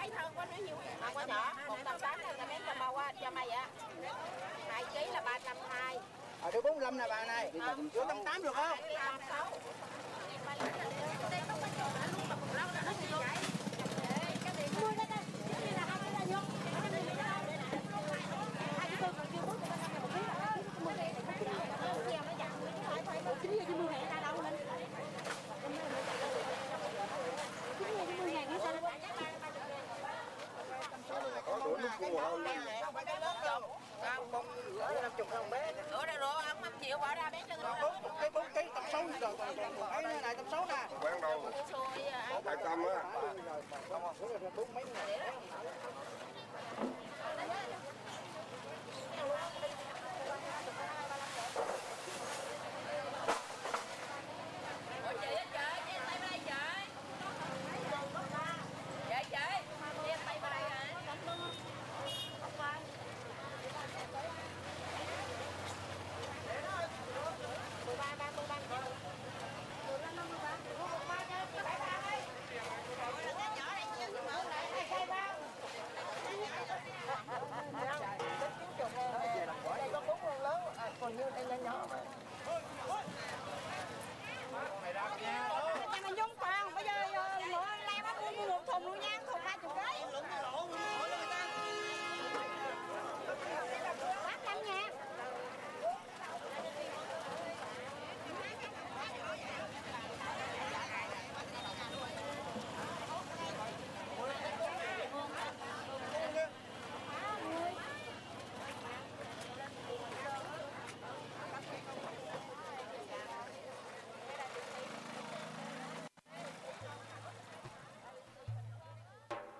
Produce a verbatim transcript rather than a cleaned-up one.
lấy hơn quá nói nhiều. Không có nhỏ, một trăm tám là ta bán cho bao á, cho mày ạ. Hai ký là ba trăm hai. Ở đây bốn mươi lăm nè bà này. Vô trăm tám được không? Ba trăm sáu. Đây không có chỗ đã luôn mà một lâu là nó gì vậy? Cái tiền mua đây đây. Cái này là hai cái là vô. Cái này là đâu? Hai cái tôi còn chưa bước cho nó một ký là mười ngàn một ký là nó treo nó dặn phải phải một ký là chứ mười ngàn ta đâu lên. Ký là chứ mười ngàn cái sao? Có đủ nước cua không? Không phải cái lớn đâu. Không, bông rửa năm chục không bé. Rửa ra rửa ông năm triệu bỏ ra bé cho người Bốn cái bốn ký tập sáu rồi còn còn ấy nữa này tập sáu nè. Quán đâu? xui Hai trăm á.